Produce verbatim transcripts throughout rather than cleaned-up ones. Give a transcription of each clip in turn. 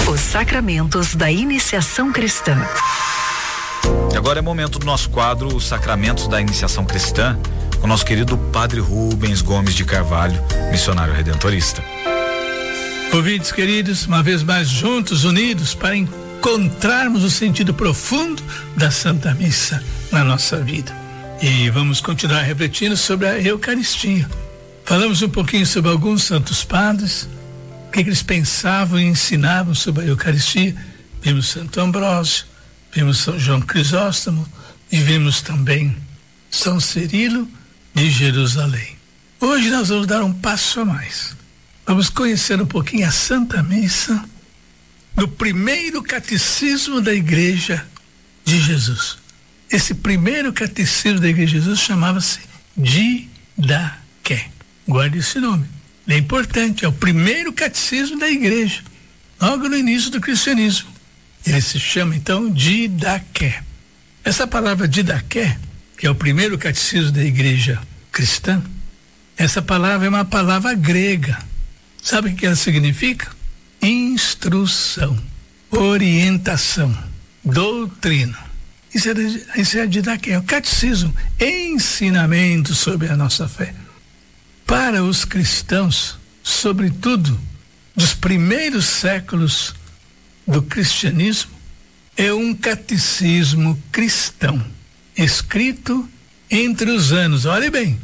Os sacramentos da iniciação cristã. E agora é momento do nosso quadro Os Sacramentos da Iniciação Cristã, com o nosso querido Padre Rubens Gomes de Carvalho, missionário redentorista. Ouvintes queridos, uma vez mais juntos, unidos, para encontrarmos o sentido profundo da Santa Missa na nossa vida. E vamos continuar refletindo sobre a Eucaristia. Falamos um pouquinho sobre alguns santos padres, o que eles pensavam e ensinavam sobre a Eucaristia. Vimos Santo Ambrósio, vimos São João Crisóstomo e vimos também São Cirilo de Jerusalém. Hoje nós vamos dar um passo a mais. Vamos conhecer um pouquinho a Santa Missa do primeiro catecismo da Igreja de Jesus. Esse primeiro catecismo da Igreja de Jesus chamava-se Didaqué. Guarde esse nome. É importante, é o primeiro catecismo da Igreja, logo no início do cristianismo. Ele se chama então Didaqué. Essa palavra Didaqué, que é o primeiro catecismo da Igreja cristã, essa palavra é uma palavra grega. Sabe o que ela significa? Instrução, orientação, doutrina. Isso é, isso é a Didaqué, o catecismo, ensinamento sobre a nossa fé. Para os cristãos, sobretudo dos primeiros séculos do cristianismo, é um catecismo cristão, escrito entre os anos, olhe bem,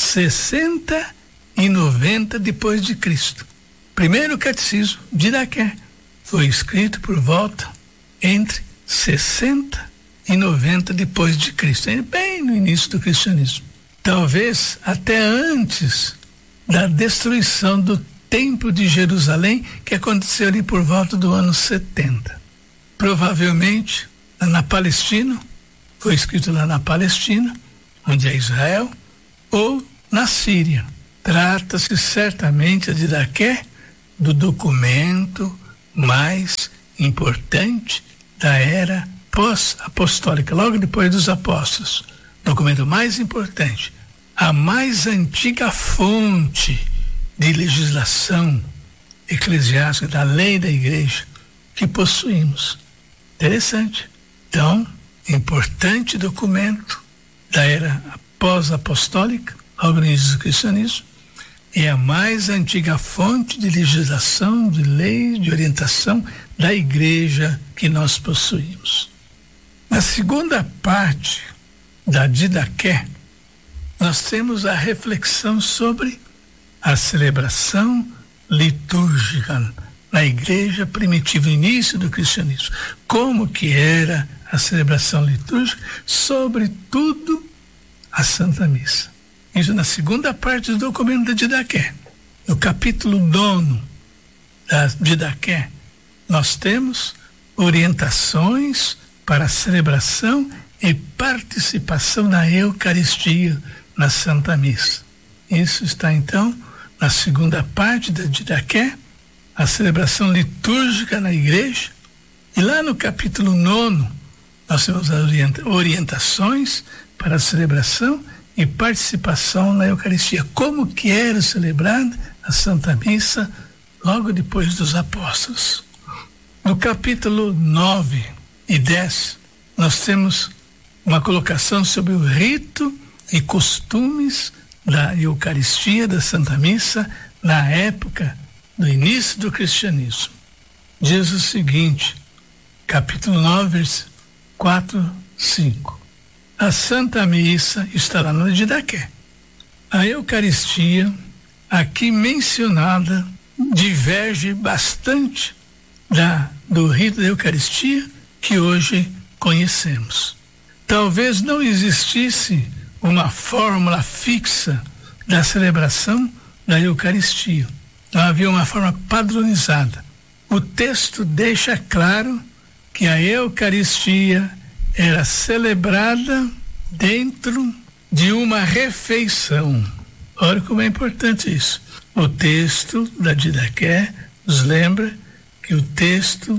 sessenta e noventa depois de Cristo. Primeiro catecismo, Didaqué, foi escrito por volta entre sessenta e noventa depois de Cristo, bem no início do cristianismo. Talvez até antes da destruição do Templo de Jerusalém, que aconteceu ali por volta do ano setenta. Provavelmente na Palestina, foi escrito lá na Palestina, onde é Israel, ou na Síria. Trata-se certamente a Didaqué do documento mais importante da era pós-apostólica, logo depois dos apóstolos. Documento mais importante, a mais antiga fonte de legislação eclesiástica, da lei da igreja que possuímos. Interessante. Então, importante documento da era pós-apostólica, logo no início do cristianismo, é a mais antiga fonte de legislação, de lei, de orientação da igreja que nós possuímos. Na segunda parte da Didaqué, nós temos a reflexão sobre a celebração litúrgica na igreja primitiva, início do cristianismo. Como que era a celebração litúrgica, sobretudo a Santa Missa. Isso na segunda parte do documento da Didaqué. No capítulo nono da Didaqué, nós temos orientações para a celebração e participação na Eucaristia, na Santa Missa. Isso está então na segunda parte da Didaqué, a celebração litúrgica na igreja. E lá no capítulo nono, nós temos as orienta- orientações para a celebração e participação na Eucaristia. Como que era celebrada a Santa Missa logo depois dos apóstolos. No capítulo nove e dez, nós temos uma colocação sobre o rito e costumes da Eucaristia, da Santa Missa, na época do início do cristianismo. Diz o seguinte, capítulo nove, versículos quatro, cinco. A Santa Missa está lá no Didaqué. A Eucaristia, aqui mencionada, diverge bastante da, do rito da Eucaristia que hoje conhecemos. Talvez não existisse uma fórmula fixa da celebração da Eucaristia. Não havia uma forma padronizada. O texto deixa claro que a Eucaristia era celebrada dentro de uma refeição. Olha como é importante isso. O texto da Didaqué nos lembra que o texto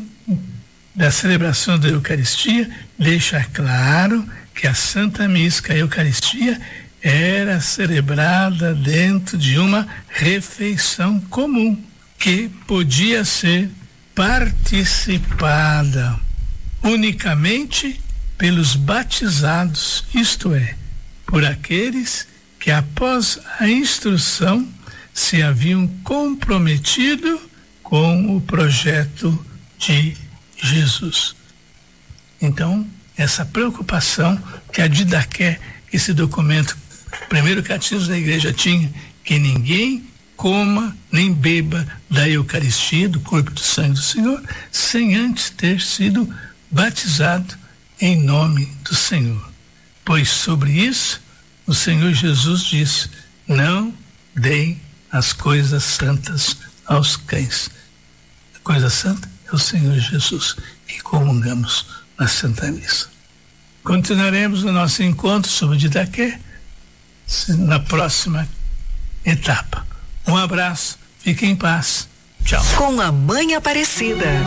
da celebração da Eucaristia deixa claro que a Santa Missa, a Eucaristia, era celebrada dentro de uma refeição comum, que podia ser participada unicamente pelos batizados, isto é, por aqueles que após a instrução se haviam comprometido com o projeto de Jesus. Então, essa preocupação que a Didaqué, esse documento, o primeiro catecismo da igreja tinha, que ninguém coma nem beba da Eucaristia, do corpo e do sangue do Senhor, sem antes ter sido batizado em nome do Senhor. Pois sobre isso, o Senhor Jesus disse: não deem as coisas santas aos cães. A coisa santa é o Senhor Jesus, que comungamos na Santa Missa. Continuaremos no nosso encontro sobre Didaqué na próxima etapa. Um abraço, fiquem em paz. Tchau. Com a Mãe Aparecida.